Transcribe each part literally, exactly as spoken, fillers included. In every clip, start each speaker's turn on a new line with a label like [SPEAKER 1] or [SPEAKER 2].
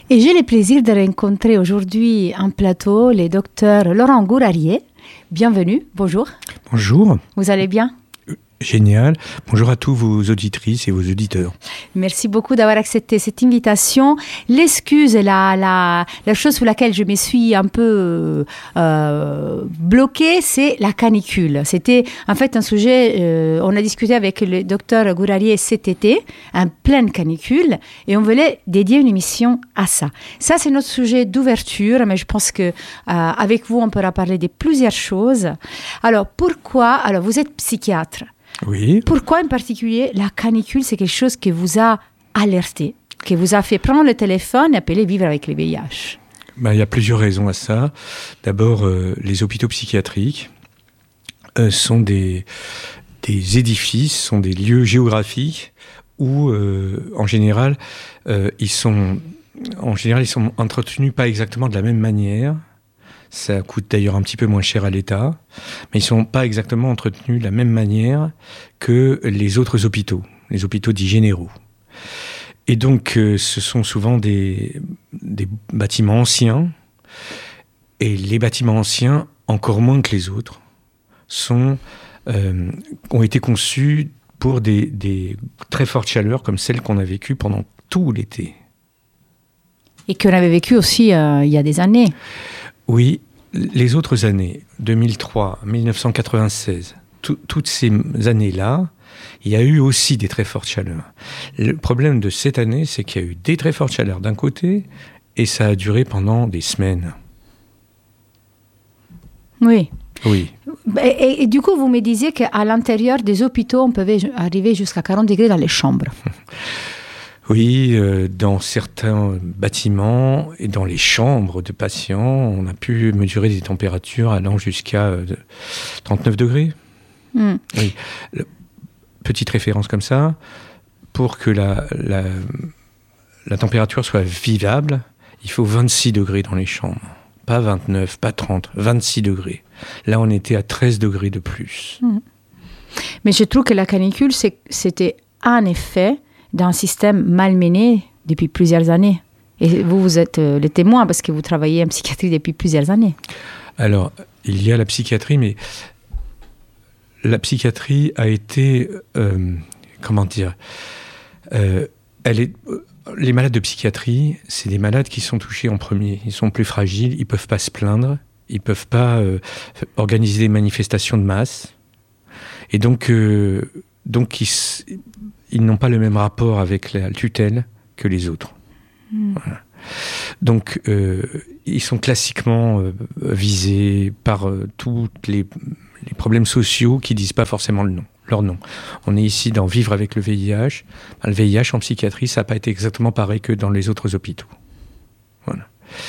[SPEAKER 1] Et j'ai le plaisir de rencontrer aujourd'hui en plateau le docteur Laurent Gourarier. Bienvenue, bonjour.
[SPEAKER 2] Bonjour.
[SPEAKER 1] Vous allez bien ?
[SPEAKER 2] Génial. Bonjour à tous vos auditrices et vos auditeurs.
[SPEAKER 1] Merci beaucoup d'avoir accepté cette invitation. L'excuse, la, la, la chose sur laquelle je me suis un peu euh, bloquée, c'est la canicule. C'était en fait un sujet, euh, on a discuté avec le docteur Gourarier cet été, en pleine canicule, et on voulait dédier une émission à ça. Ça, c'est notre sujet d'ouverture, mais je pense que euh, avec vous, on pourra parler de plusieurs choses. Alors, pourquoi ? Alors, vous êtes psychiatre.
[SPEAKER 2] Oui.
[SPEAKER 1] Pourquoi en particulier la canicule, c'est quelque chose qui vous a alerté, qui vous a fait prendre le téléphone et appeler vivre avec le V I H ?
[SPEAKER 2] Ben, il y a plusieurs raisons à ça. D'abord, euh, les hôpitaux psychiatriques euh, sont des, des édifices, sont des lieux géographiques où, euh, en général, euh, ils sont, en général, ils sont entretenus pas exactement de la même manière. Ça coûte d'ailleurs un petit peu moins cher à l'État, mais ils ne sont pas exactement entretenus de la même manière que les autres hôpitaux, les hôpitaux dits généraux. Et donc, euh, ce sont souvent des, des bâtiments anciens, et les bâtiments anciens, encore moins que les autres, sont, euh, ont été conçus pour des, des très fortes chaleurs comme celles qu'on a vécues pendant tout l'été.
[SPEAKER 1] Et qu'on avait vécu aussi euh, il y a des années.
[SPEAKER 2] Oui, les autres années, deux mille trois, dix-neuf cent quatre-vingt-seize, tout, toutes ces années-là, il y a eu aussi des très fortes chaleurs. Le problème de cette année, c'est qu'il y a eu des très fortes chaleurs d'un côté, et ça a duré pendant des semaines.
[SPEAKER 1] Oui.
[SPEAKER 2] Oui.
[SPEAKER 1] Et, et, et du coup, vous me disiez qu'à l'intérieur des hôpitaux, on pouvait arriver jusqu'à quarante degrés dans les chambres.
[SPEAKER 2] Oui, euh, dans certains bâtiments et dans les chambres de patients, on a pu mesurer des températures allant jusqu'à euh, trente-neuf degrés. Mm. Oui. Le, petite référence comme ça, pour que la, la, la température soit vivable, il faut vingt-six degrés dans les chambres. Pas vingt-neuf, pas trente, vingt-six degrés. Là, on était à treize degrés de plus. Mm.
[SPEAKER 1] Mais je trouve que la canicule, c'est, c'était en effet d'un système malmené depuis plusieurs années. Et vous, vous êtes euh, le témoin parce que vous travaillez en psychiatrie depuis plusieurs années.
[SPEAKER 2] Alors, il y a la psychiatrie, mais la psychiatrie a été, euh, comment dire, euh, elle est, les malades de psychiatrie, c'est des malades qui sont touchés en premier. Ils sont plus fragiles, ils ne peuvent pas se plaindre, ils ne peuvent pas euh, organiser des manifestations de masse. Et donc, euh, donc ils... ils n'ont pas le même rapport avec la tutelle que les autres. Mmh. Voilà. Donc, euh, ils sont classiquement euh, visés par euh, tous les, les problèmes sociaux qui ne disent pas forcément le nom, leur nom. On est ici dans Vivre avec le V I H. Le V I H en psychiatrie, ça n'a pas été exactement pareil que dans les autres hôpitaux. Voilà.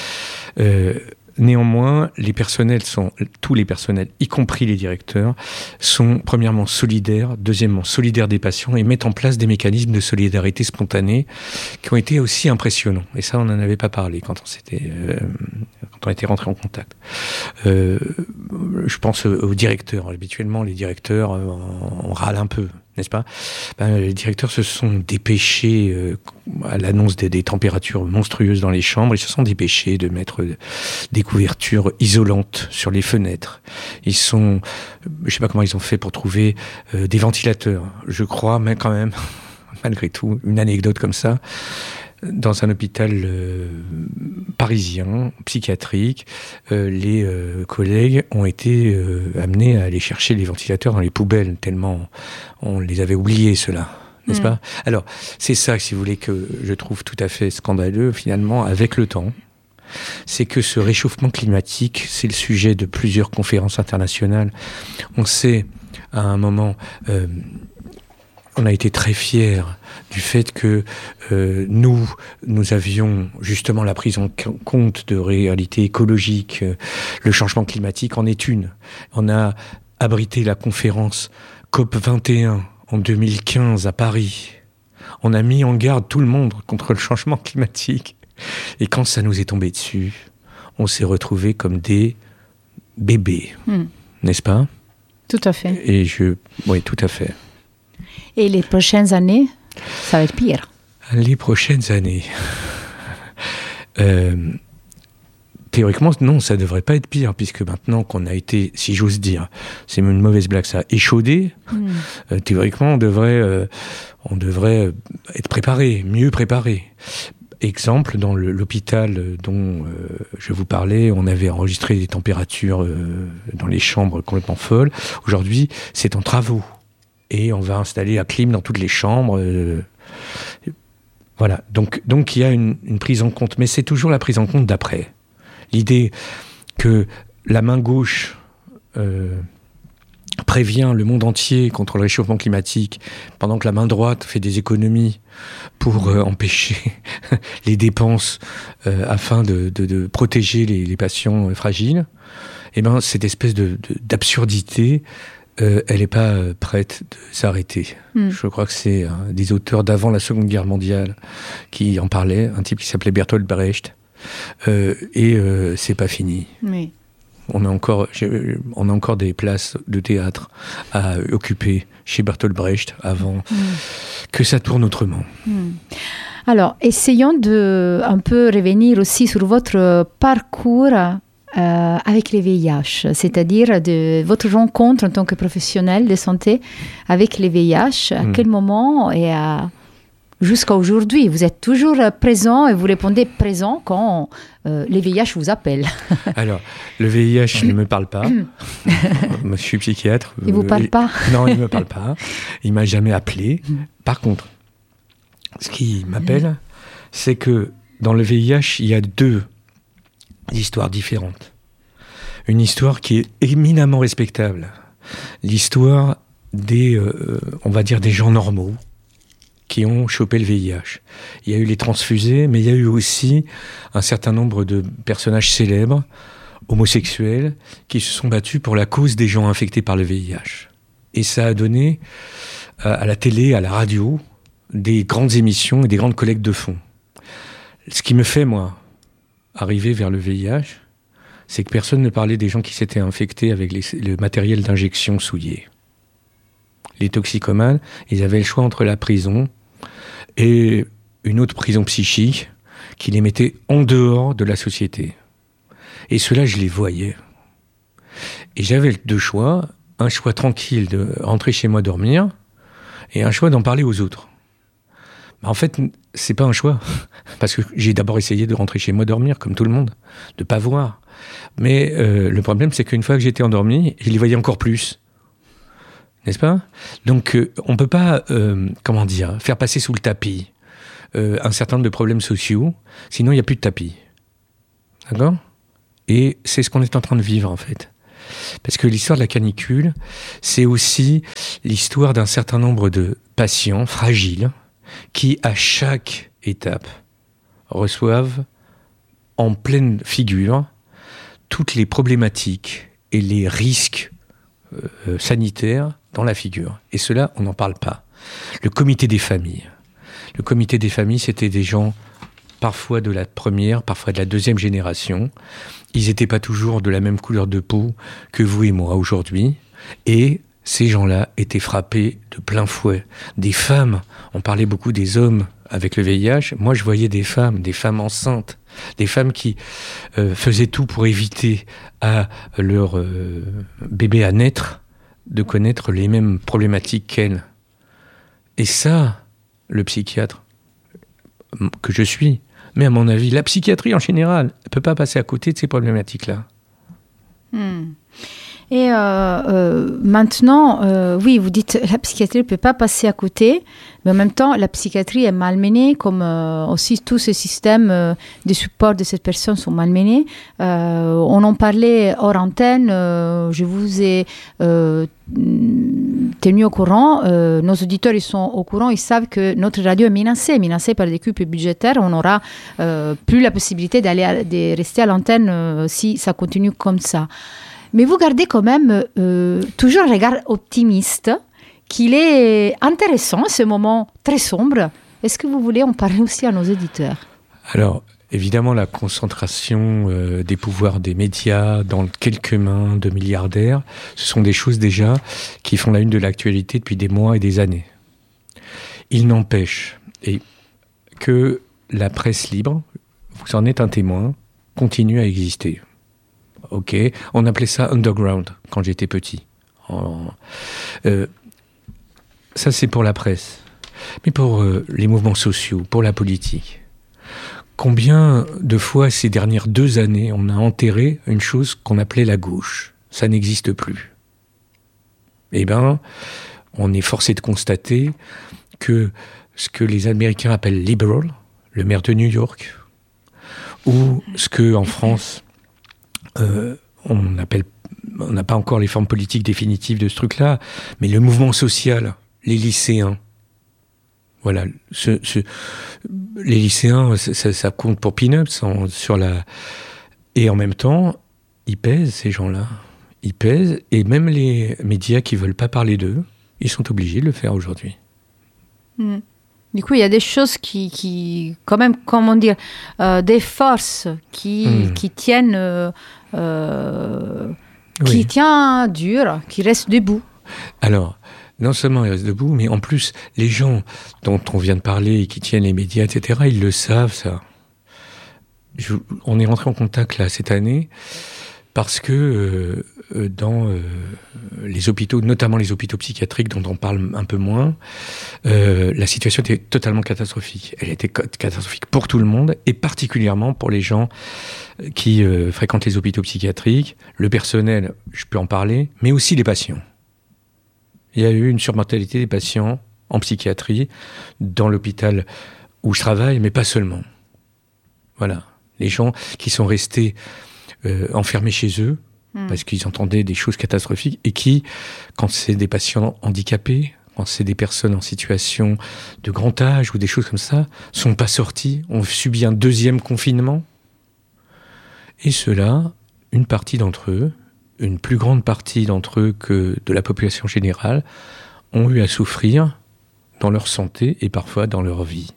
[SPEAKER 2] Euh, Néanmoins, les personnels sont, tous les personnels, y compris les directeurs, sont premièrement solidaires, deuxièmement solidaires des patients et mettent en place des mécanismes de solidarité spontanée qui ont été aussi impressionnants. Et ça, on n'en avait pas parlé quand on s'était, euh, quand on était rentré en contact. Euh, je pense aux directeurs. Habituellement, les directeurs, euh, on, on râle un peu, n'est-ce pas ? Ben, les directeurs se sont dépêchés, euh, à l'annonce des, des températures monstrueuses dans les chambres, ils se sont dépêchés de mettre des couvertures isolantes sur les fenêtres. Ils sont, je ne sais pas comment ils ont fait pour trouver euh, des ventilateurs. Je crois, mais quand même, malgré tout, une anecdote comme ça, dans un hôpital euh, parisien, psychiatrique, euh, les euh, collègues ont été euh, amenés à aller chercher les ventilateurs dans les poubelles, tellement on les avait oubliés, ceux-là. N'est-ce mmh. pas ? Alors, c'est ça, si vous voulez, que je trouve tout à fait scandaleux, finalement, avec le temps. C'est que ce réchauffement climatique, c'est le sujet de plusieurs conférences internationales. On sait, à un moment... Euh, on a été très fiers du fait que euh, nous, nous avions justement la prise en compte de réalités écologiques. Euh, le changement climatique en est une. On a abrité la conférence C O P vingt et un en deux mille quinze à Paris. On a mis en garde tout le monde contre le changement climatique. Et quand ça nous est tombé dessus, on s'est retrouvés comme des bébés. Mmh. N'est-ce pas ?
[SPEAKER 1] Tout à fait.
[SPEAKER 2] Et je... Oui, tout à fait.
[SPEAKER 1] Et les prochaines années, ça va être pire.
[SPEAKER 2] Les prochaines années. Euh, théoriquement, non, ça ne devrait pas être pire, puisque maintenant qu'on a été, si j'ose dire, c'est une mauvaise blague ça, échaudé, mmh. euh, théoriquement, on devrait, euh, on devrait être préparé, mieux préparé. Exemple, dans le, l'hôpital dont euh, je vous parlais, on avait enregistré des températures euh, dans les chambres complètement folles. Aujourd'hui, c'est en travaux. Et on va installer la clim dans toutes les chambres. Euh, voilà. Donc, donc, il y a une, une prise en compte. Mais c'est toujours la prise en compte d'après. L'idée que la main gauche euh, prévient le monde entier contre le réchauffement climatique, pendant que la main droite fait des économies pour euh, empêcher les dépenses euh, afin de, de, de protéger les, les patients fragiles, eh ben, cette espèce de, de, d'absurdité, euh, elle n'est pas prête de s'arrêter. Mm. Je crois que c'est hein, des auteurs d'avant la Seconde Guerre mondiale qui en parlaient, un type qui s'appelait Bertolt Brecht, euh, et euh, c'est pas fini. Oui. On a, encore, on a encore des places de théâtre à occuper chez Bertolt Brecht avant mmh. que ça tourne autrement.
[SPEAKER 1] Mmh. Alors, essayons de un peu revenir aussi sur votre parcours euh, avec les V I H, c'est-à-dire de votre rencontre en tant que professionnel de santé avec les V I H. À mmh. quel moment et à... Jusqu'à aujourd'hui, vous êtes toujours présent et vous répondez présent quand euh, les V I H vous appellent.
[SPEAKER 2] Alors, le V I H ne me parle pas. Je suis psychiatre.
[SPEAKER 1] Il ne vous parle pas?
[SPEAKER 2] Non, il ne me parle pas. Il ne m'a jamais appelé. Par contre, ce qui m'appelle, c'est que dans le V I H, il y a deux histoires différentes. Une histoire qui est éminemment respectable. L'histoire des, euh, on va dire, des gens normaux qui ont chopé le V I H. Il y a eu les transfusés, mais il y a eu aussi un certain nombre de personnages célèbres, homosexuels, qui se sont battus pour la cause des gens infectés par le V I H. Et ça a donné à la télé, à la radio, des grandes émissions et des grandes collectes de fonds. Ce qui me fait, moi, arriver vers le V I H, c'est que personne ne parlait des gens qui s'étaient infectés avec les, le matériel d'injection souillé. Les toxicomanes, ils avaient le choix entre la prison et une autre prison psychique qui les mettait en dehors de la société. Et ceux-là, je les voyais. Et j'avais deux choix, un choix tranquille de rentrer chez moi dormir et un choix d'en parler aux autres. En fait, c'est pas un choix, parce que j'ai d'abord essayé de rentrer chez moi dormir, comme tout le monde, de pas voir. Mais euh, le problème, c'est qu'une fois que j'étais endormi, je les voyais encore plus. N'est-ce pas ? Donc, euh, on ne peut pas, euh, comment dire, faire passer sous le tapis euh, un certain nombre de problèmes sociaux, sinon il n'y a plus de tapis. D'accord ? Et c'est ce qu'on est en train de vivre, en fait. Parce que l'histoire de la canicule, c'est aussi l'histoire d'un certain nombre de patients fragiles qui, à chaque étape, reçoivent en pleine figure toutes les problématiques et les risques euh, sanitaires dans la figure. Et cela, on n'en parle pas. Le comité des familles. Le comité des familles, c'était des gens parfois de la première, parfois de la deuxième génération. Ils n'étaient pas toujours de la même couleur de peau que vous et moi aujourd'hui. Et ces gens-là étaient frappés de plein fouet. Des femmes, on parlait beaucoup des hommes avec le V I H. Moi, je voyais des femmes, des femmes enceintes, des femmes qui euh, faisaient tout pour éviter à leur euh, bébé à naître de connaître les mêmes problématiques qu'elles. Et ça, le psychiatre que je suis, mais à mon avis, la psychiatrie en général, ne peut pas passer à côté de ces problématiques-là.
[SPEAKER 1] Hmm. Et euh, euh, maintenant, euh, oui, vous dites la psychiatrie ne peut pas passer à côté, mais en même temps, la psychiatrie est malmenée, comme euh, aussi tous ces systèmes euh, de support de cette personne sont malmenés. Euh, on en parlait hors antenne, euh, je vous ai euh, tenu au courant, euh, nos auditeurs ils sont au courant, ils savent que notre radio est menacée, menacée par des coupes budgétaires, on n'aura euh, plus la possibilité d'aller à, de rester à l'antenne euh, si ça continue comme ça. Mais vous gardez quand même euh, toujours un regard optimiste, qu'il est intéressant, ce moment très sombre. Est-ce que vous voulez en parler aussi à nos auditeurs ?
[SPEAKER 2] Alors, évidemment, la concentration euh, des pouvoirs des médias dans quelques mains de milliardaires, ce sont des choses déjà qui font la une de l'actualité depuis des mois et des années. Il n'empêche et que la presse libre, vous en êtes un témoin, continue à exister. Ok, on appelait ça underground quand j'étais petit. En, euh, ça, c'est pour la presse. Mais pour euh, les mouvements sociaux, pour la politique, combien de fois ces dernières deux années, on a enterré une chose qu'on appelait la gauche? Ça n'existe plus. Eh bien, on est forcé de constater que ce que les Américains appellent liberal, le maire de New York, ou ce qu'en France, euh, on appelle, on n'a pas encore les formes politiques définitives de ce truc-là, mais le mouvement social, les lycéens, voilà, ce, ce, les lycéens, ça, ça compte pour peanuts en, sur la, et en même temps, ils pèsent ces gens-là, ils pèsent, et même les médias qui veulent pas parler d'eux, ils sont obligés de le faire aujourd'hui.
[SPEAKER 1] Mmh. Du coup, il y a des choses qui, qui quand même, comment dire, euh, des forces qui, mmh. qui tiennent, euh, euh, oui. qui tiennent dur, qui restent debout.
[SPEAKER 2] Alors, non seulement ils restent debout, mais en plus, les gens dont on vient de parler et qui tiennent les médias, et cetera, ils le savent, ça. Je, on est rentré en contact, là, cette année, parce que euh, dans euh, les hôpitaux, notamment les hôpitaux psychiatriques dont on parle un peu moins, euh, la situation était totalement catastrophique. Elle était catastrophique pour tout le monde, et particulièrement pour les gens qui euh, fréquentent les hôpitaux psychiatriques, le personnel, je peux en parler, mais aussi les patients. Il y a eu une surmortalité des patients en psychiatrie dans l'hôpital où je travaille, mais pas seulement. Voilà. Les gens qui sont restés euh, enfermés chez eux mmh. parce qu'ils entendaient des choses catastrophiques et qui, quand c'est des patients handicapés, quand c'est des personnes en situation de grand âge ou des choses comme ça, sont pas sortis, ont subi un deuxième confinement. Et ceux-là, une partie d'entre eux, une plus grande partie d'entre eux que de la population générale, ont eu à souffrir dans leur santé et parfois dans leur vie.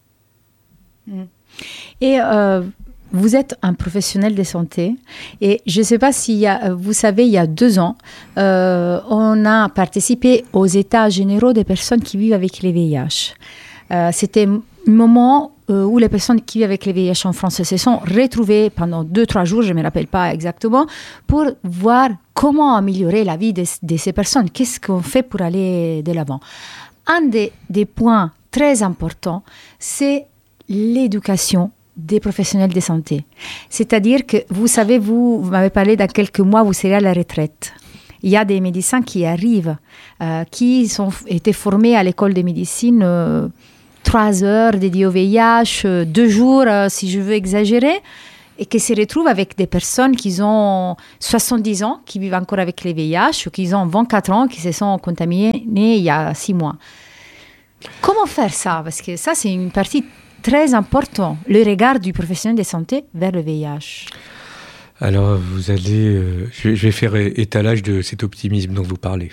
[SPEAKER 1] Et euh, vous êtes un professionnel de santé et je ne sais pas si vous savez, il y a deux ans, euh, on a participé aux états généraux des personnes qui vivent avec les V I H. Euh, c'était un moment euh, où les personnes qui vivent avec les V I H en France se sont retrouvées pendant deux, trois jours, je ne me rappelle pas exactement, pour voir comment améliorer la vie de, de ces personnes. Qu'est-ce qu'on fait pour aller de l'avant? Un des, des points très importants, c'est l'éducation des professionnels de santé. C'est-à-dire que, vous savez, vous, vous m'avez parlé dans quelques mois, vous serez à la retraite. Il y a des médecins qui arrivent, euh, qui ont été formés à l'école de médecine euh, trois heures dédiées au V I H, euh, deux jours, euh, si je veux exagérer, et qui se retrouvent avec des personnes qui ont soixante-dix ans, qui vivent encore avec les V I H, ou qui ont vingt-quatre ans, qui se sont contaminées il y a six mois. Comment faire ça? Parce que ça, c'est une partie très importante, le regard du professionnel de santé vers le V I H.
[SPEAKER 2] Alors, vous allez... Euh, je, vais, je vais faire étalage de cet optimisme dont vous parlez.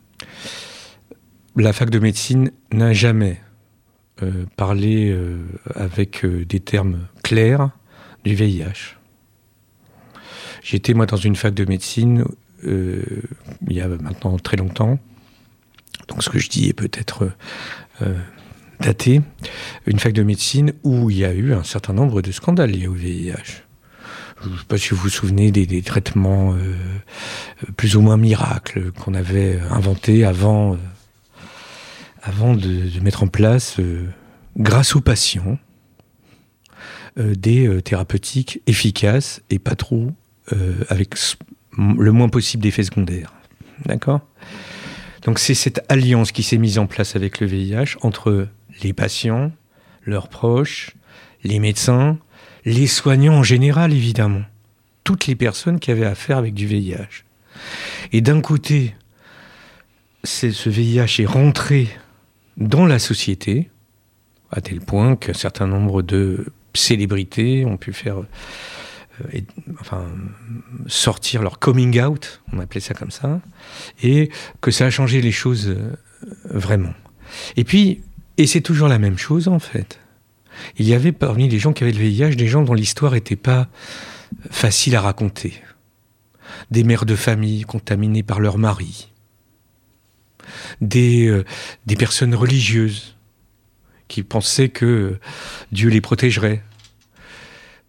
[SPEAKER 2] La fac de médecine n'a jamais euh, parlé euh, avec euh, des termes clairs du V I H. J'étais, moi, dans une fac de médecine euh, il y a maintenant très longtemps. Donc, ce que je dis est peut-être euh, daté. Une fac de médecine où il y a eu un certain nombre de scandales liés au V I H. Je ne sais pas si vous vous souvenez des, des traitements euh, plus ou moins miracles qu'on avait inventés avant, euh, avant de, de mettre en place, euh, grâce aux patients, euh, des euh, thérapeutiques efficaces et pas trop, euh, avec le moins possible d'effets secondaires. D'accord ? Donc c'est cette alliance qui s'est mise en place avec le V I H entre les patients, leurs proches, les médecins, les soignants en général, évidemment. Toutes les personnes qui avaient affaire avec du V I H. Et d'un côté, c'est, ce V I H est rentré dans la société, à tel point qu'un certain nombre de célébrités ont pu faire, euh, et, enfin, sortir leur coming out, on appelait ça comme ça, et que ça a changé les choses euh, vraiment. Et puis, et c'est toujours la même chose en fait. Il y avait parmi les gens qui avaient le V I H des gens dont l'histoire n'était pas facile à raconter. Des mères de famille contaminées par leur mari. Des, euh, des personnes religieuses qui pensaient que Dieu les protégerait.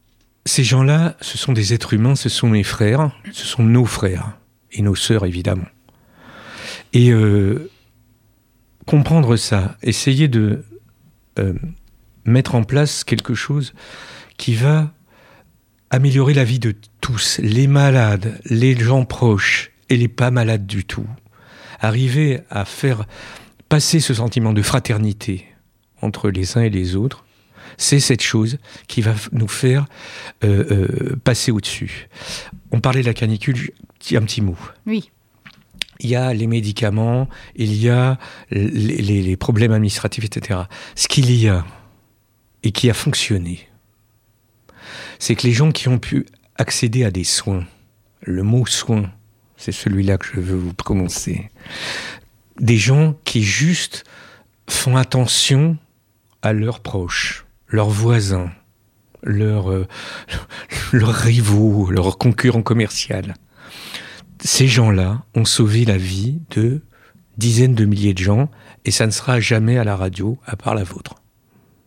[SPEAKER 2] ces gens-là, ce sont des êtres humains, ce sont mes frères, ce sont nos frères et nos sœurs, évidemment. Et euh, comprendre ça, essayer de euh, mettre en place quelque chose qui va améliorer la vie de tous, les malades, les gens proches et les pas malades du tout. Arriver à faire passer ce sentiment de fraternité entre les uns et les autres, c'est cette chose qui va nous faire euh, euh, passer au-dessus. On parlait de la canicule, un petit mot.
[SPEAKER 1] Oui.
[SPEAKER 2] Il y a les médicaments, il y a les, les, les problèmes administratifs, et cetera. Ce qu'il y a, et qui a fonctionné, c'est que les gens qui ont pu accéder à des soins, le mot soin, c'est celui-là que je veux vous prononcer, des gens qui juste font attention à leurs proches, leurs voisins, leurs, euh, leurs rivaux, leurs concurrents commerciaux. Ces gens-là ont sauvé la vie de dizaines de milliers de gens et ça ne sera jamais à la radio à part la vôtre. D'accord ?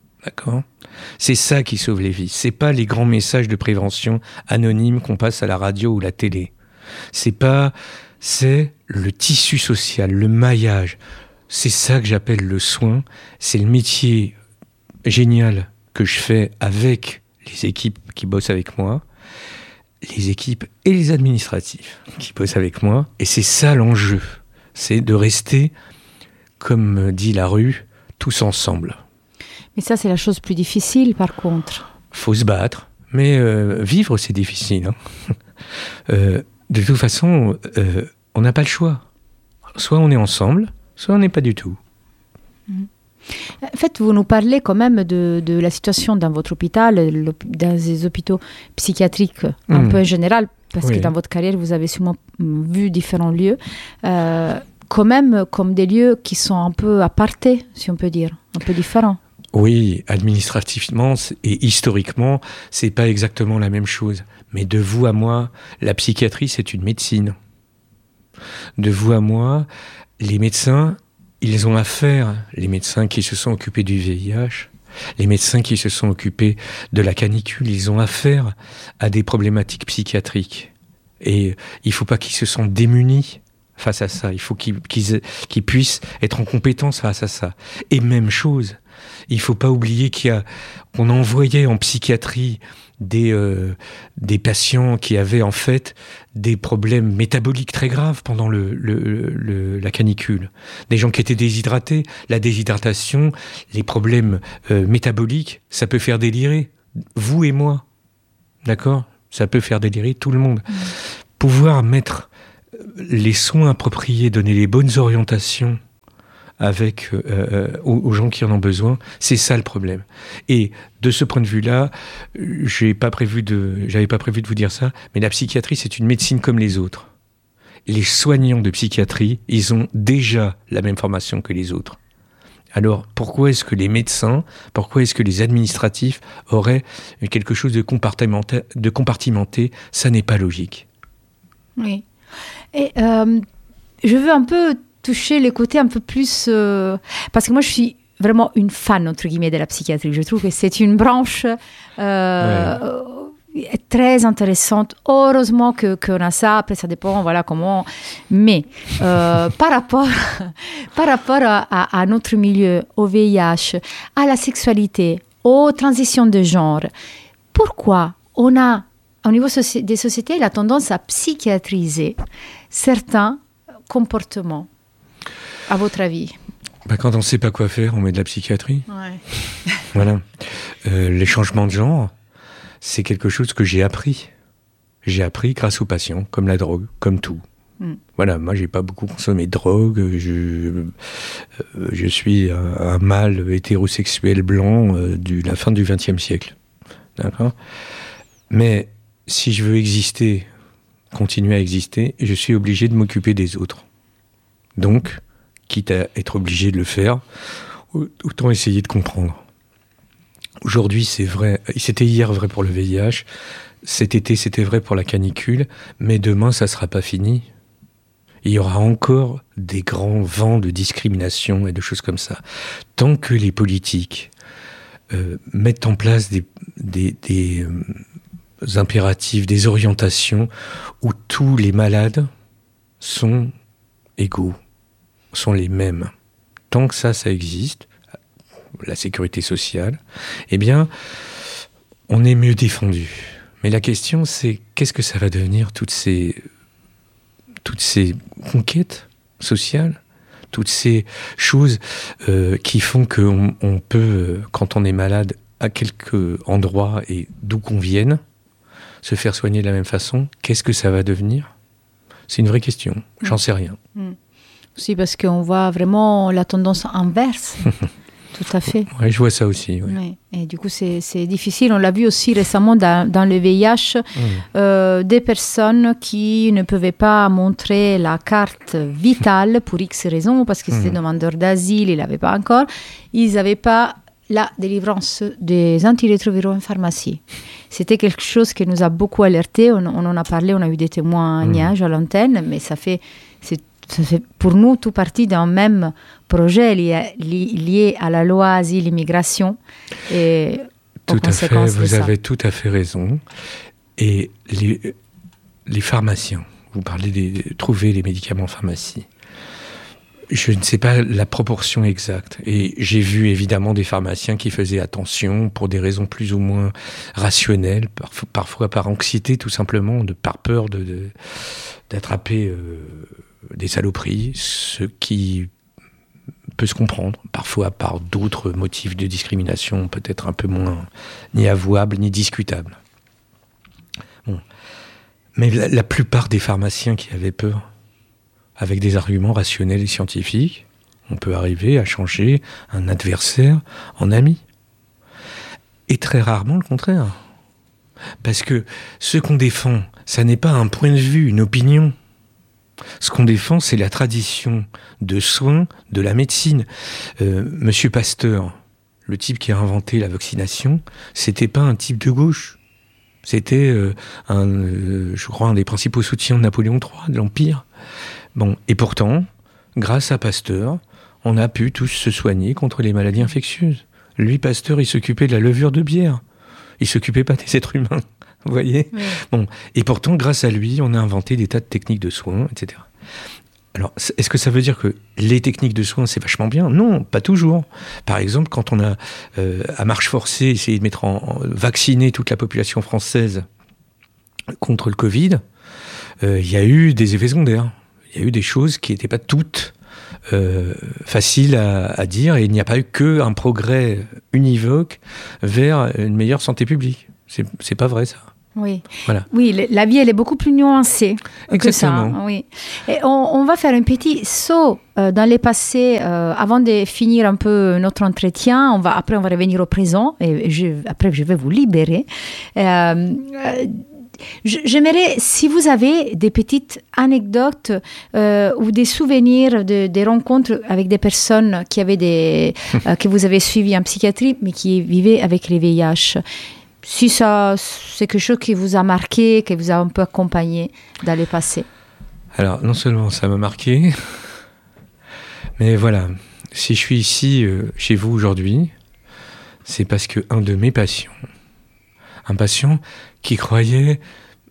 [SPEAKER 2] C'est ça qui sauve les vies. C'est pas les grands messages de prévention anonymes qu'on passe à la radio ou la télé. C'est pas, c'est le tissu social, le maillage. C'est ça que j'appelle le soin. C'est le métier génial que je fais avec les équipes qui bossent avec moi, les équipes et les administratifs qui bossent avec moi. Et c'est ça l'enjeu. C'est de rester, comme dit la rue, tous ensemble.
[SPEAKER 1] Mais ça, c'est la chose plus difficile, par contre.
[SPEAKER 2] Faut se battre, mais euh, vivre, c'est difficile. Hein. euh, de toute façon, euh, on n'a pas le choix. Soit on est ensemble, soit on n'est pas du tout.
[SPEAKER 1] En fait, vous nous parlez quand même de, de la situation dans votre hôpital, dans les hôpitaux psychiatriques, un mmh. peu en général, parce oui. que dans votre carrière, vous avez sûrement vu différents lieux, euh, quand même comme des lieux qui sont un peu apartés, si on peut dire, un peu différents.
[SPEAKER 2] Oui, administrativement et historiquement, c'est pas exactement la même chose. Mais de vous à moi, la psychiatrie, c'est une médecine. De vous à moi, les médecins, ils ont affaire, les médecins qui se sont occupés du V I H, les médecins qui se sont occupés de la canicule, ils ont affaire à des problématiques psychiatriques. Et il faut pas qu'ils se sentent démunis face à ça. Il faut qu'ils, qu'ils, qu'ils puissent être en compétence face à ça. Et même chose, il faut pas oublier qu'il y a, qu'on envoyait en psychiatrie des, euh, des patients qui avaient en fait des problèmes métaboliques très graves pendant le, le, le, la canicule. Des gens qui étaient déshydratés. La déshydratation, les problèmes euh, métaboliques, ça peut faire délirer. Vous et moi. D'accord ? Ça peut faire délirer tout le monde. Mmh. Pouvoir mettre les soins appropriés, donner les bonnes orientations avec euh, aux, aux gens qui en ont besoin, c'est ça le problème. Et de ce point de vue-là, j'ai pas prévu de, j'avais pas prévu de vous dire ça, mais la psychiatrie, c'est une médecine comme les autres. Les soignants de psychiatrie, ils ont déjà la même formation que les autres. Alors, pourquoi est-ce que les médecins, pourquoi est-ce que les administratifs auraient quelque chose de compartimenté, de compartimenté ? Ça n'est pas logique.
[SPEAKER 1] Oui. Et euh, je veux un peu toucher les côtés un peu plus... Euh, parce que moi, je suis vraiment une fan, entre guillemets, de la psychiatrie. Je trouve que c'est une branche euh, ouais. très intéressante. Heureusement que, qu'on a ça. Après, ça dépend, voilà, comment... Mais euh, par rapport, par rapport à, à notre milieu, au V I H, à la sexualité, aux transitions de genre, pourquoi on a, au niveau soci- des sociétés, la tendance à psychiatriser certains comportements? À votre avis?
[SPEAKER 2] Bah, quand on ne sait pas quoi faire, on met de la psychiatrie.
[SPEAKER 1] Ouais.
[SPEAKER 2] Voilà. Euh, les changements de genre, c'est quelque chose que j'ai appris. J'ai appris grâce aux patients, comme la drogue, comme tout. Mm. Voilà, moi, j'ai pas beaucoup consommé de drogue. Je, euh, je suis un, un mâle hétérosexuel blanc euh, de la fin du vingtième siècle. D'accord ? Mais si je veux exister, continuer à exister, je suis obligé de m'occuper des autres. Donc, quitte à être obligé de le faire, autant essayer de comprendre. Aujourd'hui, c'est vrai, c'était hier vrai pour le V I H, cet été, c'était vrai pour la canicule, mais demain, ça ne sera pas fini. Il y aura encore des grands vents de discrimination et de choses comme ça. Tant que les politiques euh, mettent en place des, des, des, euh, impératifs, des orientations où tous les malades sont égaux, sont les mêmes. Tant que ça, ça existe, la sécurité sociale, eh bien, on est mieux défendu. Mais la question, c'est qu'est-ce que ça va devenir, toutes ces, toutes ces conquêtes sociales, toutes ces choses euh, qui font qu'on on peut, quand on est malade, à quelque endroit et d'où qu'on vienne, se faire soigner de la même façon. Qu'est-ce que ça va devenir ? C'est une vraie question. J'en mmh. sais rien.
[SPEAKER 1] Mmh. Aussi parce qu'on voit vraiment la tendance inverse. Tout à fait.
[SPEAKER 2] Oui, je vois ça aussi. Oui.
[SPEAKER 1] Oui. Et du coup, c'est, c'est difficile. On l'a vu aussi récemment dans, dans le V I H, mmh. euh, des personnes qui ne pouvaient pas montrer la carte vitale pour X raisons, parce que c'était mmh. demandeur d'asile, ils l'avaient pas encore. Ils n'avaient pas la délivrance des antirétroviraux en pharmacie. C'était quelque chose qui nous a beaucoup alertés. On, on en a parlé, on a eu des témoignages mmh. à l'antenne, mais ça fait, c'est, ça fait pour nous tout partie d'un même projet lié, lié à la loi asile-immigration. Et
[SPEAKER 2] tout à fait, vous avez tout à fait raison. Et les, les pharmaciens, vous parlez de, de trouver les médicaments en pharmacie. Je ne sais pas la proportion exacte. Et j'ai vu évidemment des pharmaciens qui faisaient attention pour des raisons plus ou moins rationnelles, parfois, parfois par anxiété tout simplement, de, par peur de, de, d'attraper euh, des saloperies, ce qui peut se comprendre, parfois par d'autres motifs de discrimination peut-être un peu moins ni avouables ni discutables. Bon. Mais la, la plupart des pharmaciens qui avaient peur, avec des arguments rationnels et scientifiques, on peut arriver à changer un adversaire en ami. Et très rarement le contraire. Parce que ce qu'on défend, ça n'est pas un point de vue, une opinion. Ce qu'on défend, c'est la tradition de soins de la médecine. Euh, Monsieur Pasteur, le type qui a inventé la vaccination, c'était pas un type de gauche. C'était, euh, un, euh, je crois, un des principaux soutiens de Napoléon trois, de l'Empire. Bon, et pourtant, grâce à Pasteur, on a pu tous se soigner contre les maladies infectieuses. Lui, Pasteur, il s'occupait de la levure de bière. Il s'occupait pas des êtres humains, vous voyez ? Oui. Bon, et pourtant, grâce à lui, on a inventé des tas de techniques de soins, et cetera. Alors, est-ce que ça veut dire que les techniques de soins, c'est vachement bien ? Non, pas toujours. Par exemple, quand on a, euh, à marche forcée, essayé de mettre en, en vacciner toute la population française contre le Covid, euh, il y a eu des effets secondaires. Il y a eu des choses qui n'étaient pas toutes euh, faciles à, à dire, et il n'y a pas eu qu'un progrès univoque vers une meilleure santé publique. C'est, c'est pas vrai, ça.
[SPEAKER 1] Oui, voilà. Oui, la vie, elle est beaucoup plus nuancée Exactement. que ça. Hein, oui. Et on, on va faire un petit saut euh, dans le passé euh, avant de finir un peu notre entretien. On va, après, on va revenir au présent, et je, après, je vais vous libérer. Euh, euh, J'aimerais, si vous avez des petites anecdotes euh, ou des souvenirs de, des rencontres avec des personnes qui avaient des, euh, que vous avez suivies en psychiatrie, mais qui vivaient avec les V I H, si ça, c'est quelque chose qui vous a marqué, qui vous a un peu accompagné dans le passé.
[SPEAKER 2] Alors, non seulement ça m'a marqué, mais voilà, si je suis ici, euh, chez vous aujourd'hui, c'est parce qu'un de mes patients, un patient qui croyait,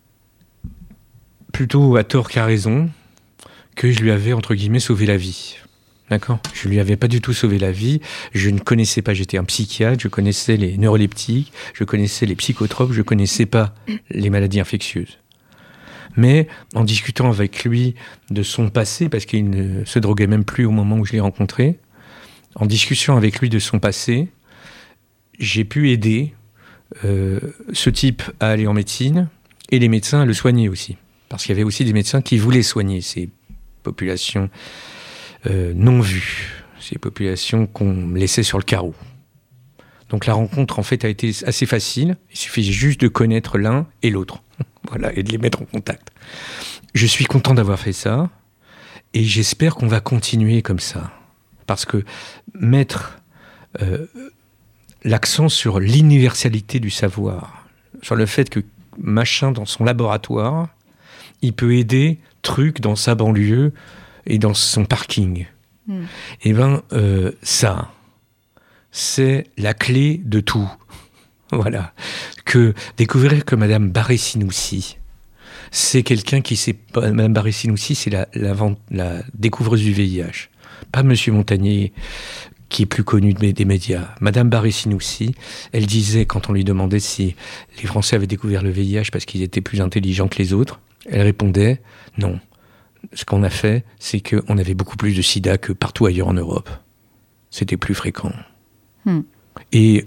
[SPEAKER 2] plutôt à tort qu'à raison, que je lui avais, entre guillemets, sauvé la vie. D'accord ? Je lui avais pas du tout sauvé la vie. Je ne connaissais pas, j'étais un psychiatre, je connaissais les neuroleptiques, je connaissais les psychotropes, je connaissais pas les maladies infectieuses. Mais en discutant avec lui de son passé, parce qu'il ne se droguait même plus au moment où je l'ai rencontré, en discussion avec lui de son passé, j'ai pu aider euh, ce type à aller en médecine et les médecins à le soigner aussi. Parce qu'il y avait aussi des médecins qui voulaient soigner ces populations euh, non vues, ces populations qu'on laissait sur le carreau. Donc la rencontre, en fait, a été assez facile. Il suffisait juste de connaître l'un et l'autre. Voilà, et de les mettre en contact. Je suis content d'avoir fait ça, et j'espère qu'on va continuer comme ça. Parce que mettre euh, l'accent sur l'universalité du savoir, sur le fait que machin dans son laboratoire, il peut aider truc dans sa banlieue et dans son parking. Mm. Et ben euh, ça, c'est la clé de tout. Voilà. Que que découvrir que Madame Barré-Sinoussi, c'est quelqu'un qui sait pas. Madame Barré-Sinoussi, c'est la, la, la découvreuse du V I H. Pas Monsieur Montagnier, qui est plus connu des médias. Madame Barré-Sinoussi, elle disait, quand on lui demandait si les Français avaient découvert le V I H parce qu'ils étaient plus intelligents que les autres, elle répondait non. Ce qu'on a fait, c'est qu'on avait beaucoup plus de sida que partout ailleurs en Europe. C'était plus fréquent. Hmm. Et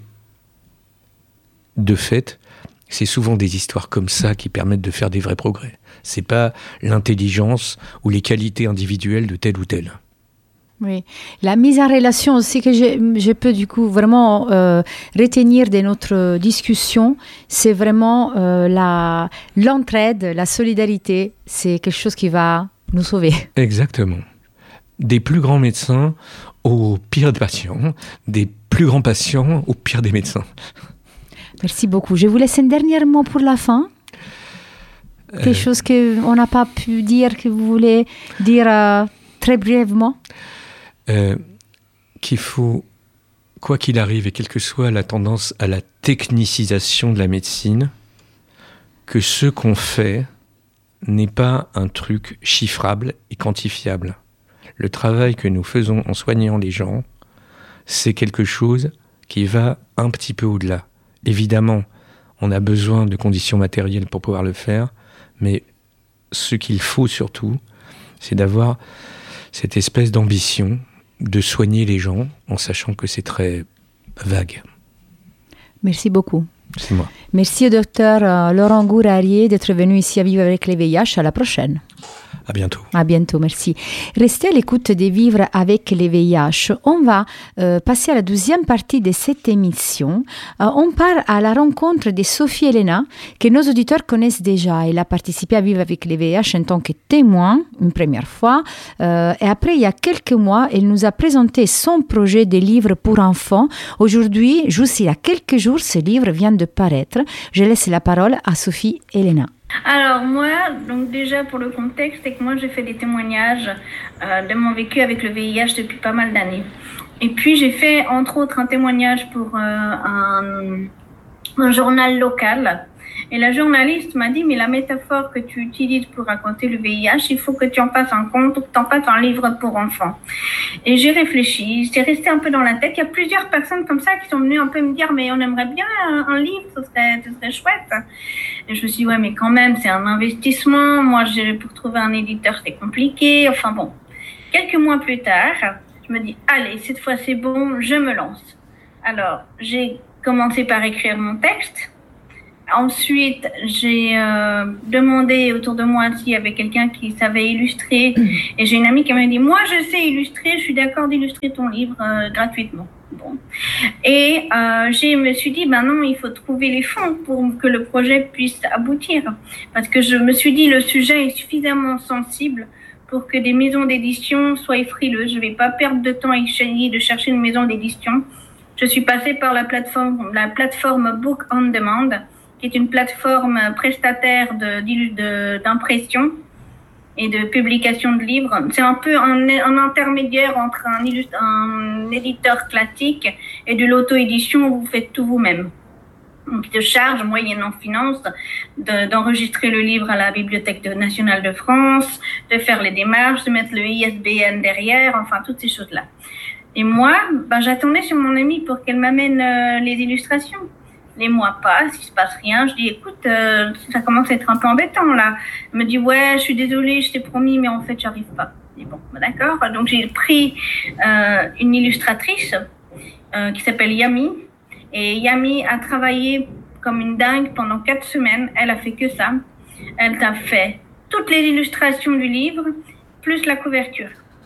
[SPEAKER 2] de fait, c'est souvent des histoires comme ça qui permettent de faire des vrais progrès. C'est pas l'intelligence ou les qualités individuelles de tel ou tel.
[SPEAKER 1] Oui, la mise en relation aussi que je, je peux du coup vraiment euh, retenir de notre discussion, c'est vraiment euh, la, l'entraide, la solidarité, c'est quelque chose qui va nous sauver.
[SPEAKER 2] Exactement. Des plus grands médecins aux pires des patients, des plus grands patients aux pires des médecins.
[SPEAKER 1] Merci beaucoup. Je vous laisse un dernier mot pour la fin. Quelque euh... chose qu'on n'a pas pu dire, que vous voulez dire euh, très brièvement.
[SPEAKER 2] Euh, qu'il faut, quoi qu'il arrive, et quelle que soit la tendance à la technicisation de la médecine, que ce qu'on fait n'est pas un truc chiffrable et quantifiable. Le travail que nous faisons en soignant les gens, c'est quelque chose qui va un petit peu au-delà. Évidemment, on a besoin de conditions matérielles pour pouvoir le faire, mais ce qu'il faut surtout, c'est d'avoir cette espèce d'ambition de soigner les gens en sachant que c'est très vague.
[SPEAKER 1] Merci beaucoup.
[SPEAKER 2] C'est moi.
[SPEAKER 1] Merci au docteur Laurent Gourarier d'être venu ici à Vivre avec les V I H. À la prochaine.
[SPEAKER 2] À bientôt.
[SPEAKER 1] À bientôt, merci. Restez à l'écoute de Vivre avec les V I H. On va euh, passer à la deuxième partie de cette émission. Euh, on part à la rencontre de Sophie Elena, que nos auditeurs connaissent déjà. Elle a participé à Vivre avec les V I H en tant que témoin, une première fois. Euh, et après, il y a quelques mois, elle nous a présenté son projet de livre pour enfants. Aujourd'hui, juste il y a quelques jours, ce livre vient de paraître. Je laisse la parole à Sophie Elena.
[SPEAKER 3] Alors moi, donc déjà pour le contexte, c'est que moi j'ai fait des témoignages euh, de mon vécu avec le V I H depuis pas mal d'années. Et puis j'ai fait entre autres un témoignage pour euh, un, un journal local. Et la journaliste m'a dit, mais la métaphore que tu utilises pour raconter le V I H, il faut que tu en fasses un conte ou que tu en fasses un livre pour enfants. Et j'ai réfléchi, c'est resté un peu dans la tête. Il y a plusieurs personnes comme ça qui sont venues un peu me dire, mais on aimerait bien un, un livre, ce serait, ce serait chouette. Et je me suis dit, ouais, mais quand même, c'est un investissement. Moi, j'ai, pour trouver un éditeur, c'est compliqué. Enfin bon, quelques mois plus tard, je me dis, allez, cette fois c'est bon, je me lance. Alors, j'ai commencé par écrire mon texte. Ensuite, j'ai euh, demandé autour de moi s'il y avait quelqu'un qui savait illustrer. Et j'ai une amie qui m'a dit, moi, je sais illustrer, je suis d'accord d'illustrer ton livre euh, gratuitement. Bon. Et euh, je me suis dit, ben non, il faut trouver les fonds pour que le projet puisse aboutir. Parce que je me suis dit, le sujet est suffisamment sensible pour que des maisons d'édition soient frileuses. Je ne vais pas perdre de temps à essayer de chercher une maison d'édition. Je suis passée par la plateforme, la plateforme Book on Demand, qui est une plateforme prestataire de, de, d'impression et de publication de livres. C'est un peu un, un intermédiaire entre un, un éditeur classique et de l'auto-édition où vous faites tout vous-même. Donc, il te charge, moyennant finance, de, d'enregistrer le livre à la Bibliothèque de, nationale de France, de faire les démarches, de mettre le I S B N derrière, enfin, toutes ces choses-là. Et moi, ben, j'attendais sur mon amie pour qu'elle m'amène euh, les illustrations. Les mois passent, il se passe rien. Je dis, écoute, euh, ça commence à être un peu embêtant, là. Elle me dit, ouais, je suis désolée, je t'ai promis, mais en fait, j'arrive pas. Je dis, bon, d'accord. Donc, j'ai pris euh, une illustratrice euh, qui s'appelle Yami. Et Yami a travaillé comme une dingue pendant quatre semaines. Elle a fait que ça. Elle a fait toutes les illustrations du livre, plus la couverture.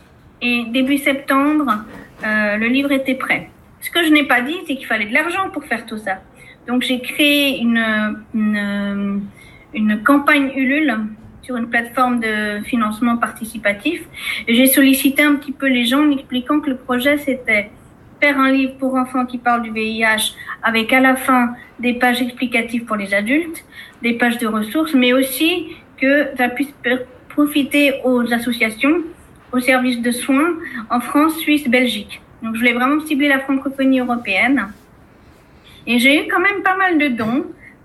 [SPEAKER 3] Et début septembre, euh, le livre était prêt. Ce que je n'ai pas dit, c'est qu'il fallait de l'argent pour faire tout ça. Donc, j'ai créé une, une, une campagne Ulule sur une plateforme de financement participatif. Et j'ai sollicité un petit peu les gens en expliquant que le projet, c'était faire un livre pour enfants qui parle du V I H avec à la fin des pages explicatives pour les adultes, des pages de ressources, mais aussi que ça puisse profiter aux associations, aux services de soins en France, Suisse, Belgique. Donc, je voulais vraiment cibler la francophonie européenne. Et j'ai eu quand même pas mal de dons.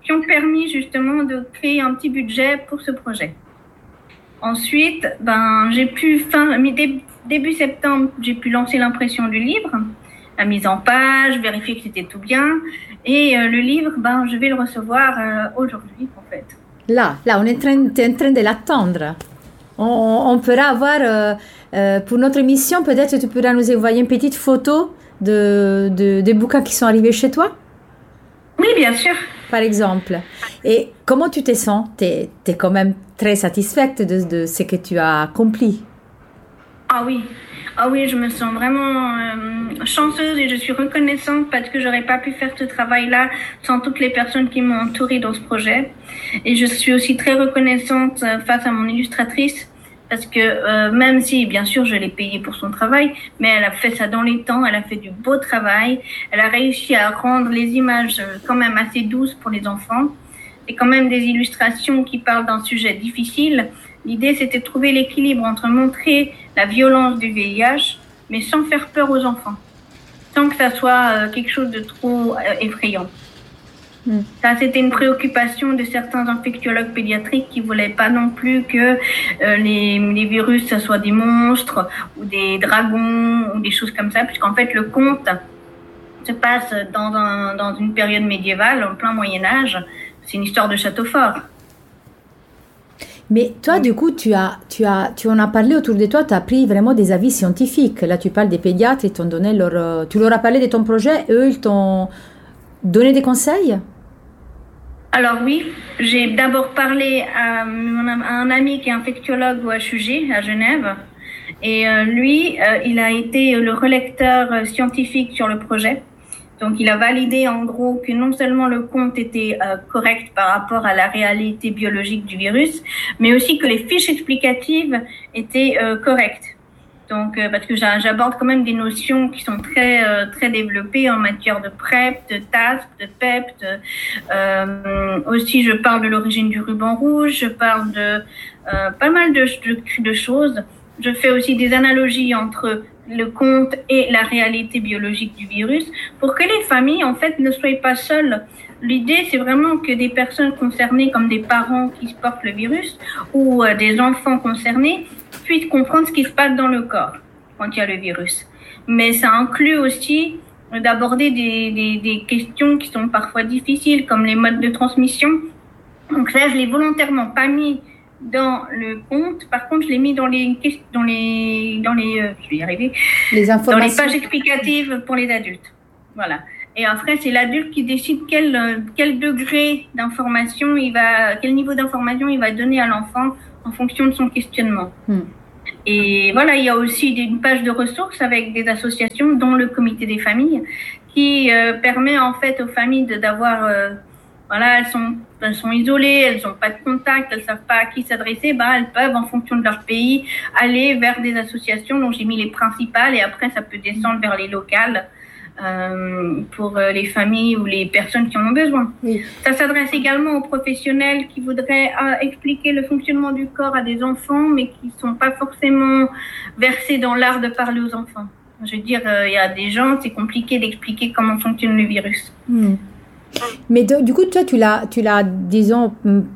[SPEAKER 3] qui ont permis justement de créer un petit budget pour ce projet. Ensuite, ben, j'ai pu, fin, début septembre, j'ai pu lancer l'impression du livre, la mise en page, vérifier que c'était tout bien. Et euh, le livre, ben, je vais le recevoir euh, aujourd'hui, en fait.
[SPEAKER 1] Là, là, on est en train, t'es en train de l'attendre. On, on pourra avoir, euh, euh, pour notre émission, peut-être tu pourras nous envoyer une petite photo de, de, des bouquins qui sont arrivés chez toi?
[SPEAKER 3] Oui, bien sûr.
[SPEAKER 1] Par exemple. Et comment tu te sens? Tu es quand même très satisfaite de, de ce que tu as accompli.
[SPEAKER 3] Ah oui, ah oui, je me sens vraiment euh, chanceuse et je suis reconnaissante parce que j'aurais pas pu faire ce travail-là sans toutes les personnes qui m'ont entourée dans ce projet. Et je suis aussi très reconnaissante face à mon illustratrice parce que euh, même si, bien sûr, je l'ai payée pour son travail, mais elle a fait ça dans les temps, elle a fait du beau travail, elle a réussi à rendre les images quand même assez douces pour les enfants. C'est quand même des illustrations qui parlent d'un sujet difficile. L'idée, c'était de trouver l'équilibre entre montrer la violence du V I H, mais sans faire peur aux enfants, sans que ça soit quelque chose de trop effrayant. Mm. Ça, c'était une préoccupation de certains infectiologues pédiatriques qui voulaient pas non plus que euh, les, les virus, ça soit des monstres ou des dragons ou des choses comme ça, puisqu'en fait, le conte se passe dans, un, dans une période médiévale, en plein Moyen-Âge. C'est une histoire de château fort.
[SPEAKER 1] Mais toi, du coup, tu, as, tu, as, tu en as parlé autour de toi, tu as pris vraiment des avis scientifiques. Là, tu parles des pédiatres, ils t'ont donné leur, tu leur as parlé de ton projet, eux, ils t'ont donné des conseils?
[SPEAKER 3] Alors oui, j'ai d'abord parlé à, à un ami qui est infectiologue au H U G à Genève. Et euh, lui, euh, il a été le relecteur scientifique sur le projet. Donc, il a validé en gros que non seulement le conte était euh, correct par rapport à la réalité biologique du virus, mais aussi que les fiches explicatives étaient euh, correctes. Donc, euh, parce que j'aborde quand même des notions qui sont très euh, très développées en matière de PrEP, de T A S P, de P E P. De, euh, aussi, je parle de l'origine du ruban rouge, je parle de euh, pas mal de, de, de choses. Je fais aussi des analogies entre le conte et la réalité biologique du virus pour que les familles, en fait, ne soient pas seules. L'idée, c'est vraiment que des personnes concernées, comme des parents qui portent le virus ou euh, des enfants concernés, puissent comprendre ce qui se passe dans le corps quand il y a le virus. Mais ça inclut aussi d'aborder des, des, des questions qui sont parfois difficiles, comme les modes de transmission. Donc ça, je l'ai volontairement pas mis dans le conte. Par contre, je l'ai mis dans les dans les dans les euh, je vais y arriver
[SPEAKER 1] les informations,
[SPEAKER 3] dans les pages explicatives pour les adultes. Voilà. Et après, c'est l'adulte qui décide quel quel degré d'information il va, quel niveau d'information il va donner à l'enfant en fonction de son questionnement. Hmm. Et voilà, il y a aussi une page de ressources avec des associations, dont le comité des familles, qui euh, permet en fait aux familles de, d'avoir euh, voilà, elles sont, elles sont isolées, elles n'ont pas de contact, elles ne savent pas à qui s'adresser. Bah, elles peuvent, en fonction de leur pays, aller vers des associations dont j'ai mis les principales et après, ça peut descendre vers les locales euh, pour les familles ou les personnes qui en ont besoin. Oui. Ça s'adresse également aux professionnels qui voudraient euh, expliquer le fonctionnement du corps à des enfants, mais qui ne sont pas forcément versés dans l'art de parler aux enfants. Je veux dire, il euh, y a des gens, c'est compliqué d'expliquer comment fonctionne le virus.
[SPEAKER 1] Mmh. Mais de, du coup, toi, tu l'as, tu l'as, disons,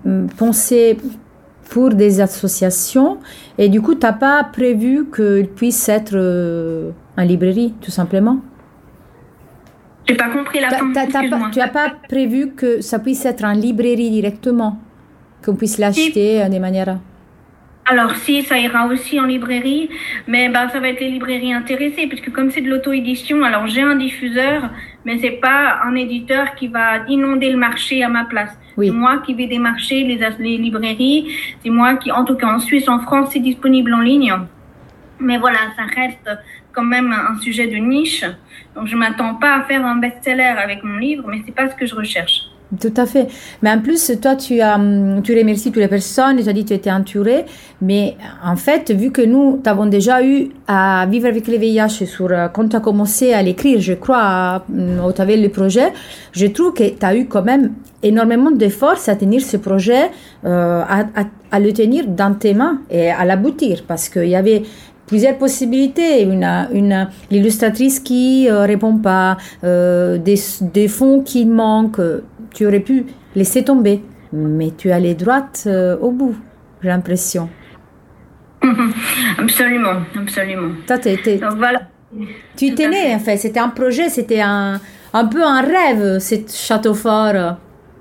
[SPEAKER 1] pensé pour des associations et du coup, tu n'as pas prévu qu'il puisse être euh, en librairie, tout simplement?
[SPEAKER 3] Je n'ai pas compris la fin.
[SPEAKER 1] Tu n'as pas prévu que ça puisse être en librairie directement, qu'on puisse l'acheter si. de manière...
[SPEAKER 3] Alors si, ça ira aussi en librairie, mais bah, ça va être les librairies intéressées, puisque comme c'est de l'auto-édition, alors j'ai un diffuseur, mais c'est pas un éditeur qui va inonder le marché à ma place. Oui. C'est moi qui vais démarcher les, les librairies, c'est moi qui, en tout cas en Suisse, en France, c'est disponible en ligne. Mais voilà, ça reste quand même un sujet de niche, donc je m'attends pas à faire un best-seller avec mon livre, mais c'est pas ce que je recherche.
[SPEAKER 1] Tout à fait. Mais en plus, toi, tu, as, tu remercies toutes les personnes, tu as dit que tu étais entourée, mais en fait, vu que nous t'avons déjà eu à vivre avec le V I H sur, quand tu as commencé à l'écrire, je crois, au travers le projet, je trouve que tu as eu quand même énormément de force à tenir ce projet, euh, à, à, à le tenir dans tes mains et à l'aboutir, parce qu'il y avait plusieurs possibilités, une, une l'illustratrice qui euh, répond pas, euh, des, des fonds qui manquent. Tu aurais pu laissé tomber. Mais tu es allée droite euh, au bout, j'ai l'impression.
[SPEAKER 3] Absolument, absolument.
[SPEAKER 1] Toi, t'es, t'es,
[SPEAKER 3] Donc voilà.
[SPEAKER 1] tu étais née, en fait. C'était un projet, c'était un, un peu un rêve, ce château fort.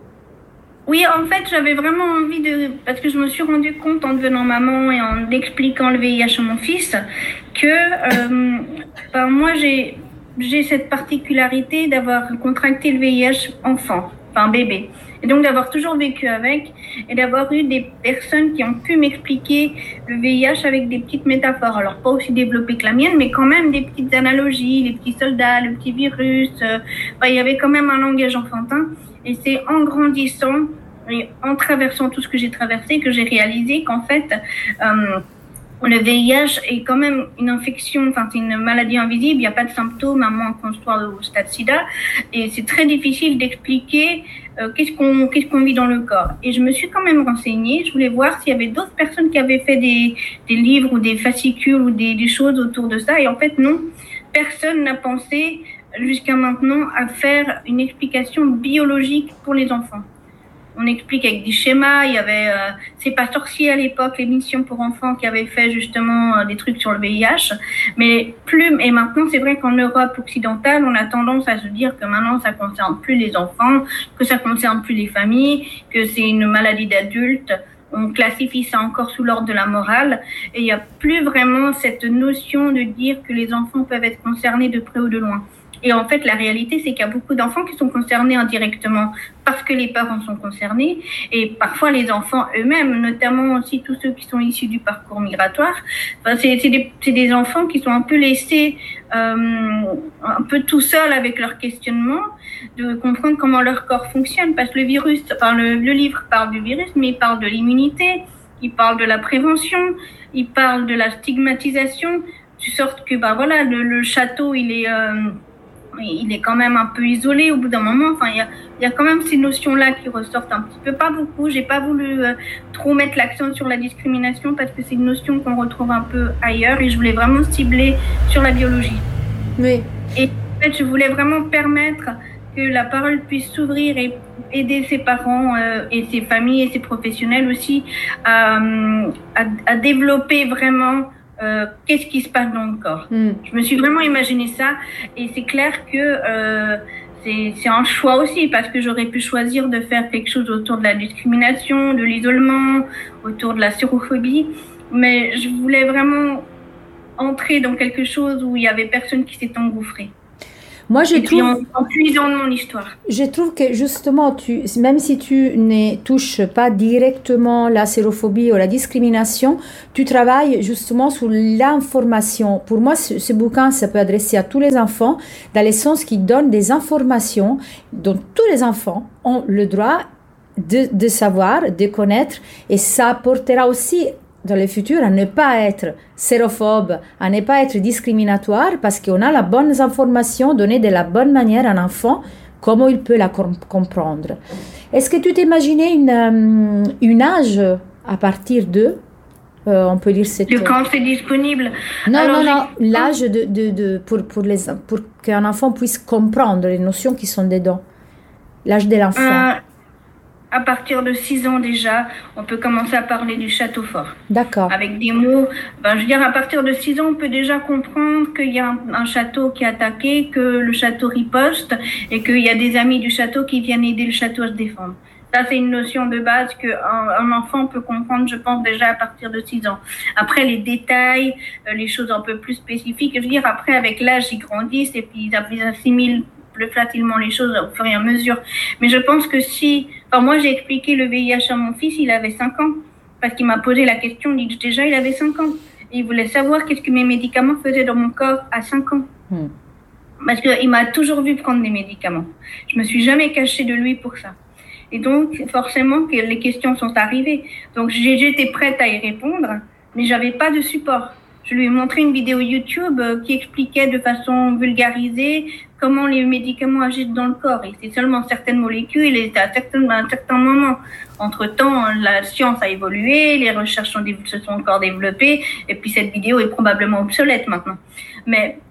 [SPEAKER 3] Oui, en fait, j'avais vraiment envie de... Parce que je me suis rendu compte en devenant maman et en expliquant le V I H à mon fils que euh, ben, moi, j'ai, j'ai cette particularité d'avoir contracté le V I H enfant, enfin bébé. Et donc d'avoir toujours vécu avec et d'avoir eu des personnes qui ont pu m'expliquer le V I H avec des petites métaphores. Alors pas aussi développées que la mienne, mais quand même des petites analogies, les petits soldats, le petit virus. Euh, ben, il y avait quand même un langage enfantin. Et c'est en grandissant et en traversant tout ce que j'ai traversé que j'ai réalisé qu'en fait, euh, le V I H est quand même une infection, enfin c'est une maladie invisible, il n'y a pas de symptômes à moins qu'on soit au stade sida. Et c'est très difficile d'expliquer euh, qu'est-ce qu'on, qu'est-ce qu'on vit dans le corps. Et je me suis quand même renseignée, je voulais voir s'il y avait d'autres personnes qui avaient fait des, des livres ou des fascicules ou des, des choses autour de ça. Et en fait non, personne n'a pensé jusqu'à maintenant à faire une explication biologique pour les enfants. On explique avec des schémas, il y avait euh, C'est pas sorcier à l'époque, l'émission pour enfants qui avait fait justement euh, des trucs sur le V I H, mais plus, et maintenant c'est vrai qu'en Europe occidentale, on a tendance à se dire que maintenant ça concerne plus les enfants, que ça concerne plus les familles, que c'est une maladie d'adultes. On classifie ça encore sous l'ordre de la morale et il n'y a plus vraiment cette notion de dire que les enfants peuvent être concernés de près ou de loin. Et en fait, la réalité, c'est qu'il y a beaucoup d'enfants qui sont concernés indirectement parce que les parents sont concernés et parfois les enfants eux-mêmes, notamment aussi tous ceux qui sont issus du parcours migratoire. Enfin, c'est, c'est, des, c'est des enfants qui sont un peu laissés euh, un peu tout seuls avec leurs questionnements, de comprendre comment leur corps fonctionne. Parce que le virus, enfin, le, le livre parle du virus, mais il parle de l'immunité, il parle de la prévention, il parle de la stigmatisation, de sorte que bah voilà, le, le château, il est euh, il est quand même un peu isolé au bout d'un moment. Enfin, il y a, il y a quand même ces notions-là qui ressortent un petit peu, pas beaucoup. J'ai pas voulu euh, trop mettre l'accent sur la discrimination parce que c'est une notion qu'on retrouve un peu ailleurs et je voulais vraiment cibler sur la biologie.
[SPEAKER 1] Oui.
[SPEAKER 3] Et en fait, je voulais vraiment permettre que la parole puisse s'ouvrir et aider ses parents euh, et ses familles et ses professionnels aussi à, à, à développer vraiment Euh, qu'est-ce qui se passe dans le corps. Mm. Je me suis vraiment imaginé ça et c'est clair que euh, c'est, c'est un choix aussi parce que j'aurais pu choisir de faire quelque chose autour de la discrimination, de l'isolement, autour de la sérophobie, mais je voulais vraiment entrer dans quelque chose où il y avait personne qui s'est engouffré.
[SPEAKER 1] Moi, je
[SPEAKER 3] et
[SPEAKER 1] trouve,
[SPEAKER 3] puis en, en puisant de mon histoire.
[SPEAKER 1] Je trouve que justement, tu, même si tu ne touches pas directement la sérophobie ou la discrimination, tu travailles justement sur l'information. Pour moi, ce, ce bouquin, ça peut adresser à tous les enfants, dans le sens qu'il donne des informations dont tous les enfants ont le droit de, de savoir, de connaître, et ça apportera aussi dans le futur à ne pas être sérophobe, à ne pas être discriminatoire, parce qu'on a la bonne information donnée de la bonne manière à un enfant, comment il peut la com- comprendre. Est-ce que tu t'imaginais une, um, une âge à partir de, euh, on peut dire cette...
[SPEAKER 3] De quand c'est disponible?
[SPEAKER 1] Non,
[SPEAKER 3] Alors,
[SPEAKER 1] non, non, l'âge de, de, de, pour, pour, les, pour qu'un enfant puisse comprendre les notions qui sont dedans. L'âge de l'enfant.
[SPEAKER 3] Euh... À partir de six ans déjà, on peut commencer à parler du château fort.
[SPEAKER 1] D'accord.
[SPEAKER 3] Avec des mots, ben, je veux dire, à partir de six ans, on peut déjà comprendre qu'il y a un, un château qui est attaqué, que le château riposte et qu'il y a des amis du château qui viennent aider le château à se défendre. Ça, c'est une notion de base qu'un un enfant peut comprendre, je pense, déjà à partir de six ans. Après, les détails, euh, les choses un peu plus spécifiques, je veux dire, après, avec l'âge, ils grandissent et puis ils assimilent plus facilement les choses au fur et à mesure. Mais je pense que si... Enfin, moi, j'ai expliqué le V I H à mon fils, il avait cinq ans. Parce qu'il m'a posé la question, il dit déjà, il avait cinq ans. Et il voulait savoir qu'est-ce que mes médicaments faisaient dans mon corps à cinq ans. Mm. Parce qu'il m'a toujours vu prendre des médicaments. Je me suis jamais cachée de lui pour ça. Et donc, forcément, que les questions sont arrivées. Donc, j'ai, j'étais prête à y répondre, mais j'avais pas de support. Je lui ai montré une vidéo YouTube qui expliquait de façon vulgarisée comment les médicaments agissent dans le corps. Et c'est seulement certaines molécules et à, certains, à un certain moment. Entre-temps, la science a évolué, les recherches sont, se sont encore développées, et puis cette vidéo est probablement obsolète maintenant. Mais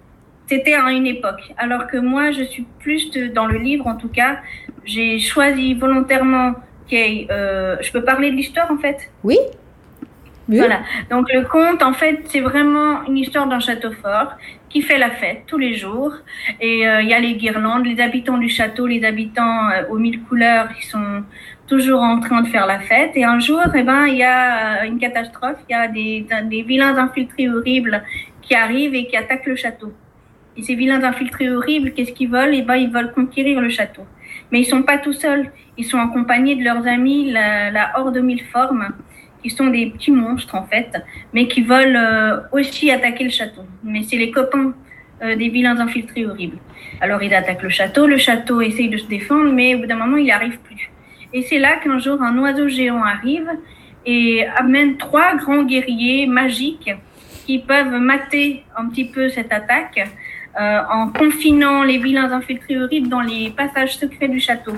[SPEAKER 3] c'était à une époque. Alors que moi, je suis plus de, dans le livre, en tout cas, j'ai choisi volontairement qu'il euh, je peux parler de l'histoire, en fait?
[SPEAKER 1] Oui. Oui.
[SPEAKER 3] Voilà. Donc, le conte, en fait, c'est vraiment une histoire d'un château fort qui fait la fête tous les jours. Et il euh, y a les guirlandes, les habitants du château, les habitants euh, aux mille couleurs, qui sont toujours en train de faire la fête. Et un jour, eh ben, il y a une catastrophe. Il y a des, des vilains infiltrés horribles qui arrivent et qui attaquent le château. Et ces vilains infiltrés horribles, qu'est-ce qu'ils veulent? Eh ben, ils veulent conquérir le château. Mais ils sont pas tout seuls. Ils sont accompagnés de leurs amis, la, la horde aux mille formes, qui sont des petits monstres, en fait, mais qui veulent euh, aussi attaquer le château. Mais c'est les copains euh, des vilains infiltrés horribles. Alors, ils attaquent le château. Le château essaye de se défendre, mais au bout d'un moment, il n'y arrive plus. Et c'est là qu'un jour, un oiseau géant arrive et amène trois grands guerriers magiques qui peuvent mater un petit peu cette attaque euh, en confinant les vilains infiltrés horribles dans les passages secrets du château.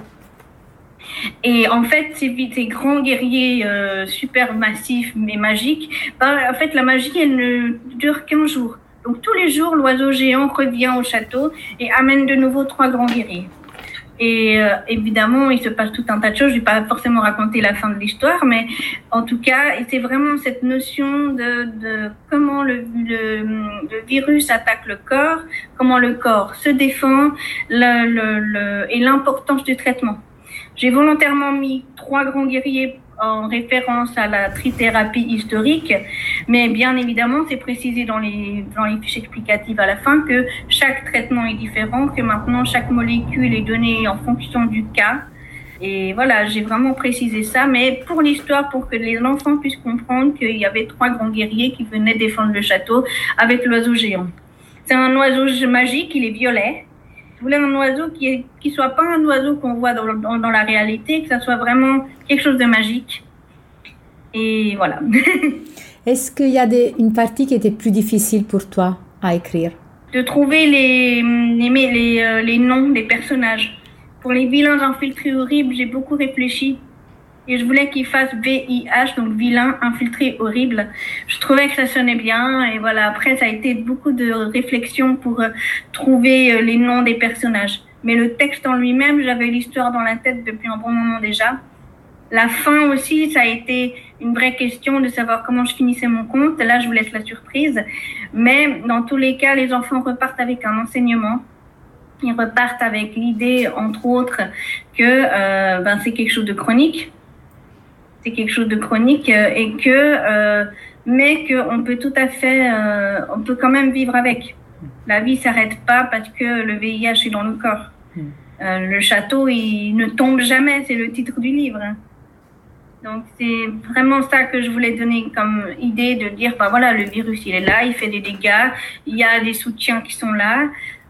[SPEAKER 3] Et en fait, ces, ces grands guerriers euh, super massifs mais magiques, ben, en fait, la magie, elle ne dure qu'un jour. Donc, tous les jours, l'oiseau géant revient au château et amène de nouveau trois grands guerriers. Et euh, évidemment, il se passe tout un tas de choses. Je ne vais pas forcément raconter la fin de l'histoire, mais en tout cas, c'est vraiment cette notion de, de comment le, le, le virus attaque le corps, comment le corps se défend le, le, le, et l'importance du traitement. J'ai volontairement mis trois grands guerriers en référence à la trithérapie historique, mais bien évidemment, c'est précisé dans les, dans les fiches explicatives à la fin que chaque traitement est différent, que maintenant chaque molécule est donnée en fonction du cas. Et voilà, j'ai vraiment précisé ça, mais pour l'histoire, pour que les enfants puissent comprendre qu'il y avait trois grands guerriers qui venaient défendre le château avec l'oiseau géant. C'est un oiseau magique, il est violet. Je voulais un oiseau qui est, qui soit pas un oiseau qu'on voit dans, dans, dans la réalité, que ça soit vraiment quelque chose de magique. Et voilà.
[SPEAKER 1] Est-ce qu'il y a des, une partie qui était plus difficile pour toi à écrire?
[SPEAKER 3] De trouver les, les, les, euh, les noms des personnages. Pour les vilains infiltrés horribles, j'ai beaucoup réfléchi. Et je voulais qu'ils fassent V I H, donc vilain, infiltré, horrible. Je trouvais que ça sonnait bien. Et voilà, après, ça a été beaucoup de réflexion pour euh, trouver euh, les noms des personnages. Mais le texte en lui-même, j'avais l'histoire dans la tête depuis un bon moment déjà. La fin aussi, ça a été une vraie question de savoir comment je finissais mon conte. Là, je vous laisse la surprise. Mais dans tous les cas, les enfants repartent avec un enseignement. Ils repartent avec l'idée, entre autres, que euh, ben, c'est quelque chose de chronique. C'est quelque chose de chronique euh, et que, euh, mais qu'on peut tout à fait, euh, on peut quand même vivre avec. La vie s'arrête pas parce que le V I H est dans le corps. Euh, le château, il ne tombe jamais, c'est le titre du livre. Donc c'est vraiment ça que je voulais donner comme idée de dire, bah voilà, le virus il est là, il fait des dégâts, il y a des soutiens qui sont là,